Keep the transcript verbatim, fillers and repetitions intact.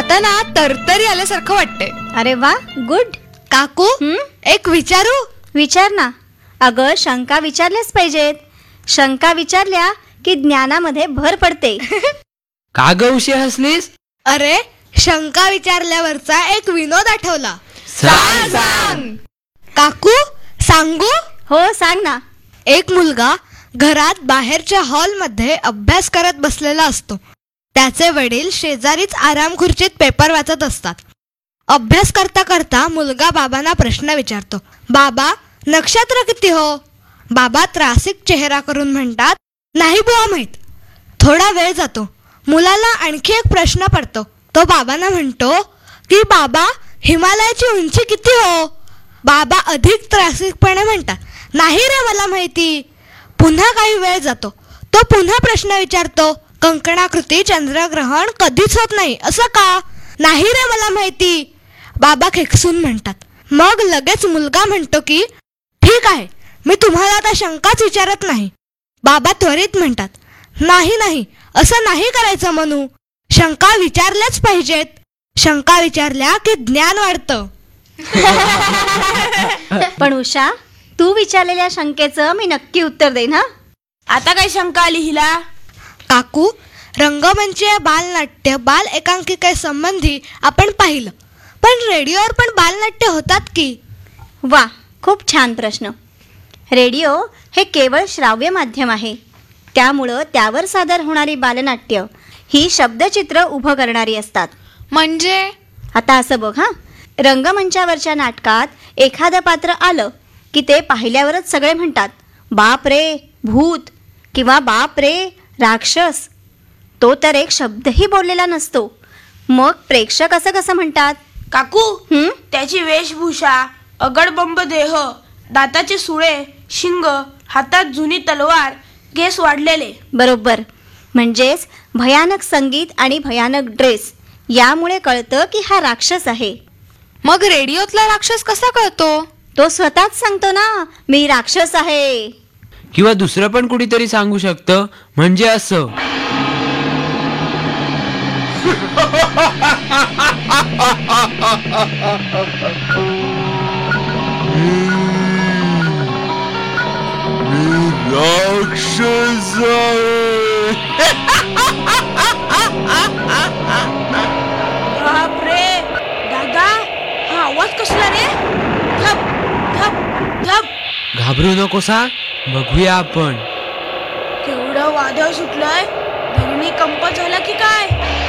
आता ना तरतरी आल्यासारखं वाटतंय. अरे वा, गुड. काकू, एक विचारू? विचार ना. अगं, शंका विचारल्याच पाहिजेत. शंका विचारल्या की ज्ञानामध्ये भर पडते. का ग उशी हसलीस? अरे, शंका विचारल्यावरचा एक विनोद आठवला. सांग सांग. काकू, सांगू? हो, सांग ना. एक मुलगा घरात बाहेरच्या हॉलमध्ये अभ्यास करत बसलेला असतो. त्याचे वडील शेजारीच आराम खुर्चीत पेपर वाचत असतात. अभ्यास करता करता मुलगा बाबांना प्रश्न विचारतो, बाबा, नक्षत्र किती हो? बाबा त्रासिक चेहरा करून म्हणतात, नाही बुवा माहीत. थोडा वेळ जातो. मुलाला आणखी एक प्रश्न पडतो. तो बाबांना म्हणतो की बाबा, हिमालयाची उंची किती हो? बाबा अधिक त्रासिकपणे म्हणतात, नाही रे मला माहिती. पुन्हा काही वेळ जातो. तो पुन्हा प्रश्न विचारतो, कंकणाकृती चंद्रग्रहण कधीच होत नाही असं का? नाही रे मला माहिती. बाबा खेकसून म्हणतात. मग लगेच मुलगा म्हणतो की ठीक आहे, मी तुम्हाला आता शंकाच विचारत नाही. बाबा त्वरित म्हणतात, नाही नाही, असं नाही करायचं मनू. शंका विचारल्याच पाहिजेत. शंका विचारल्या की ज्ञान वाढतं. पण उषा, तू विचारलेल्या शंकेचं मी नक्की उत्तर देईन. हा, आता काय शंका आली हिला? काकू, रंगमंचीय बालनाट्य बाल एकांकिकेसंबंधी आपण पाहिलं, पण रेडिओवर पण बालनाट्य होतात की? वा, खूप छान प्रश्न. रेडिओ हे केवळ श्राव्य माध्यम आहे. त्यामुळं त्यावर सादर होणारी बालनाट्य ही शब्दचित्र उभं करणारी असतात. म्हणजे आता असं बघ, हा, रंगमंचावरच्या नाटकात एखादं पात्र आलं की ते पाहिल्यावरच सगळे म्हणतात, बाप रे भूत किंवा बाप रे राक्षस. तो तर एक शब्दही बोललेला नसतो. मग प्रेक्षक असं कसं म्हणतात? काकू, हं? त्याची वेशभूषा, अगडबंब देह, दाताचे सुळे, शिंग, हातात जुनी तलवार, केस वाढलेले. बरोबर. म्हणजेच भयानक संगीत आणि भयानक ड्रेस यामुळे कळतं की हा राक्षस आहे. मग रेडिओतला राक्षस कसा कळतो? तो स्वतःच सांगतो ना, मी राक्षस आहे. किंवा दुसरं पण कुणीतरी सांगू शकतं, म्हणजे असं. राक्षस बापरे दादा, हा आवाज कसला रे? धप धप धप. घाबरू नकोसा, बघूया आपण. केवढं वादळ सुटलंय. धरणी कंप झाला की काय?